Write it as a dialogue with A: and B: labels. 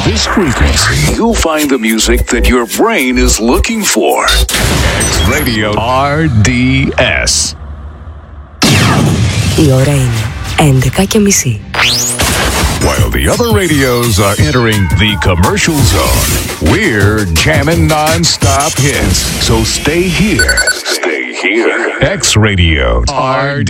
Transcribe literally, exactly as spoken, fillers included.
A: this frequency, you'll find the music that your brain is looking for. X-Radio αρ ντι ες.
B: Η ώρα είναι έντεκα και μισή.
A: While the other radios are entering the commercial zone, we're jamming non-stop hits. So stay here. Stay here. X-Radio R